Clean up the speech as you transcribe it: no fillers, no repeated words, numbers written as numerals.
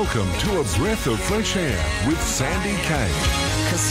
Welcome to A Breath of Fresh Air with Sandy Kay.